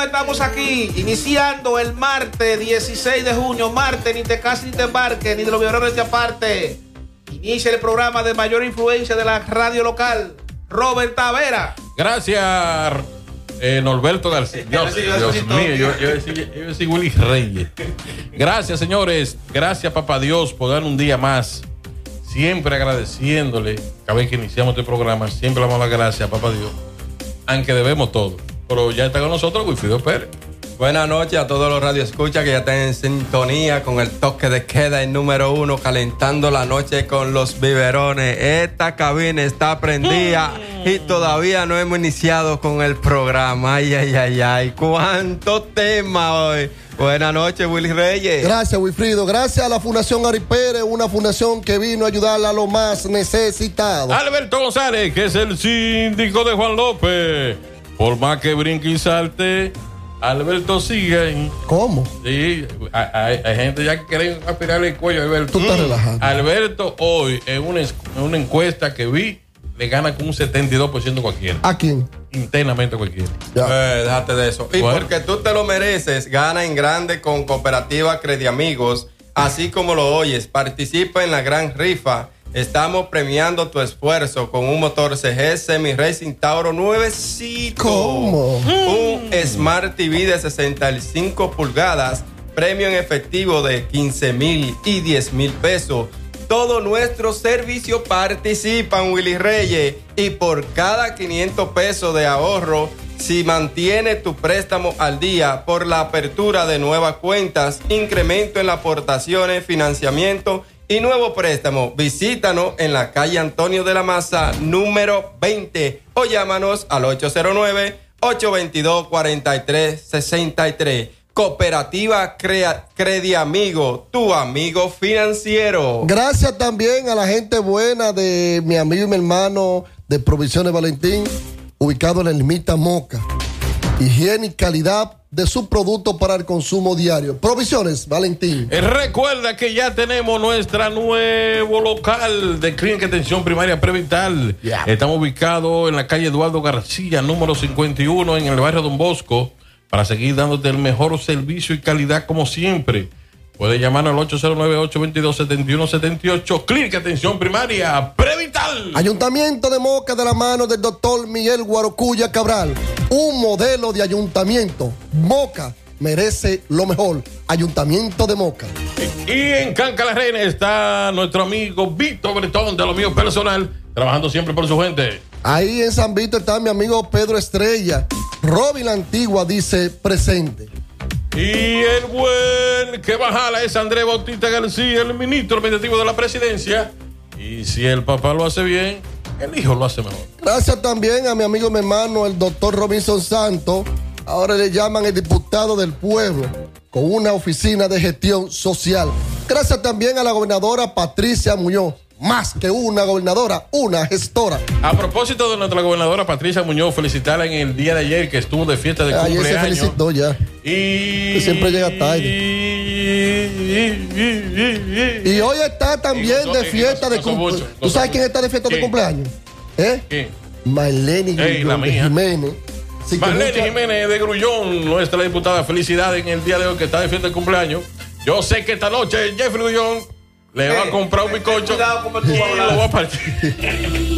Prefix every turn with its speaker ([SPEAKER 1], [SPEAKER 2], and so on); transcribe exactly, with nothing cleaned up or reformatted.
[SPEAKER 1] estamos aquí iniciando el martes dieciséis de junio. Martes, ni te cases ni te embarques, ni de los biberrones te aparte. Inicia el programa de mayor influencia de la radio local, Robert Tavera.
[SPEAKER 2] Gracias, eh, Norberto García. Dios, Dios mío, yo, yo, decía, yo decía Willy Reyes. Gracias, señores. Gracias, papá Dios, por dar un día más. Siempre agradeciéndole, cada vez que iniciamos este programa, siempre le damos las gracias a papá Dios. Aunque debemos todo. Pero ya está con nosotros Wilfrido Pérez.
[SPEAKER 3] Buenas noches a todos los radioescuchas que ya están en sintonía con el toque de queda, el número uno, calentando la noche con los biberones. Esta cabina está prendida y todavía no hemos iniciado con el programa. Ay, ay, ay, ay. ¿Cuánto tema hoy? Buenas noches, Willy Reyes.
[SPEAKER 4] Gracias, Wilfrido. Gracias a la Fundación Ari Pérez, una fundación que vino a ayudar a los más necesitados.
[SPEAKER 2] Alberto González, que es el síndico de Juan López. Por más que brinque y salte, Alberto sigue.
[SPEAKER 4] ¿Cómo?
[SPEAKER 2] Sí, hay, hay, hay gente ya que quiere aspirarle el cuello a Alberto.
[SPEAKER 4] Tú estás relajando.
[SPEAKER 2] Alberto hoy, en una, en una encuesta que vi, le gana con un setenta y dos por ciento cualquiera.
[SPEAKER 4] ¿A quién?
[SPEAKER 2] Internamente cualquiera.
[SPEAKER 3] Eh, déjate de eso. Y
[SPEAKER 2] Bueno.
[SPEAKER 3] porque tú te lo mereces, gana en grande con Cooperativa Crediamigos. Así como lo oyes, participa en la gran rifa. Estamos premiando tu esfuerzo con un motor C G Semi Racing Tauro nuevecito.
[SPEAKER 4] ¿Cómo?
[SPEAKER 3] Un Smart T V de sesenta y cinco pulgadas, premio en efectivo de quince mil y diez mil pesos. Todos nuestros servicios participan, Willy Reyes, y por cada quinientos pesos de ahorro, si mantiene tu préstamo al día por la apertura de nuevas cuentas, incremento en las aportaciones, financiamiento y nuevo préstamo, visítanos en la calle Antonio de la Maza, número veinte, o llámanos al ocho cero nueve, ocho dos dos, cuatro tres seis tres. Cooperativa Crea- Crediamigo, tu amigo financiero.
[SPEAKER 4] Gracias también a la gente buena de mi amigo y mi hermano de Provisiones Valentín, ubicado en el Mita Moca. Higiene y calidad de sus productos para el consumo diario. Provisiones Valentín.
[SPEAKER 2] Eh, recuerda que ya tenemos nuestra nuevo local de Clínica de Atención Primaria Prevital.
[SPEAKER 4] Yeah.
[SPEAKER 2] Estamos ubicados en la calle Eduardo García, número cincuenta y uno, en el barrio Don Bosco, para seguir dándote el mejor servicio y calidad como siempre. Puedes llamarnos al ocho cero nueve, ocho dos dos, siete uno siete ocho. Clínica de Atención Primaria Prevital.
[SPEAKER 4] Ayuntamiento de Moca, de la mano del doctor Miguel Guarocuya Cabral. Un modelo de ayuntamiento. Moca merece lo mejor. Ayuntamiento de Moca.
[SPEAKER 2] Y en Cancalarrena está nuestro amigo Víctor Bretón, de lo mío personal, trabajando siempre por su gente.
[SPEAKER 4] Ahí en San Vito está mi amigo Pedro Estrella. Robin la Antigua dice presente.
[SPEAKER 2] Y el buen que bajala es Andrés Bautista García, el ministro administrativo de la presidencia. Y si el papá lo hace bien, el hijo lo hace mejor.
[SPEAKER 4] Gracias también a mi amigo, mi hermano, el doctor Robinson Santos. Ahora le llaman el diputado del pueblo, con una oficina de gestión social. Gracias también a la gobernadora Patricia Muñoz. Más que una gobernadora, una gestora.
[SPEAKER 2] A propósito de nuestra gobernadora Patricia Muñoz, felicitarla en el día de ayer que estuvo de fiesta de
[SPEAKER 4] Ayer
[SPEAKER 2] cumpleaños.
[SPEAKER 4] se felicitó ya.
[SPEAKER 2] Y...
[SPEAKER 4] Que siempre llega tarde. Y hoy está también
[SPEAKER 2] Y
[SPEAKER 4] de
[SPEAKER 2] gozó-
[SPEAKER 4] fiesta
[SPEAKER 2] y
[SPEAKER 4] de
[SPEAKER 2] gozó
[SPEAKER 4] cumpleaños.
[SPEAKER 2] mucho,
[SPEAKER 4] ¿Tú
[SPEAKER 2] gozó
[SPEAKER 4] sabes quién
[SPEAKER 2] mucho.
[SPEAKER 4] está de fiesta de
[SPEAKER 2] ¿Quién?
[SPEAKER 4] cumpleaños? ¿Eh?
[SPEAKER 2] ¿Quién?
[SPEAKER 4] Marlene
[SPEAKER 2] Ey, la
[SPEAKER 4] Guillón de
[SPEAKER 2] mía.
[SPEAKER 4] Jiménez. Así que
[SPEAKER 2] Marlene
[SPEAKER 4] mucha-
[SPEAKER 2] Jiménez de Grullón, nuestra diputada, felicidades en el día de hoy que está de fiesta de cumpleaños. Yo sé que esta noche Jeffrey Grullón le va a comprar un bizcocho
[SPEAKER 1] Cuidado como tú
[SPEAKER 2] y
[SPEAKER 1] hablas.
[SPEAKER 2] lo va a partir.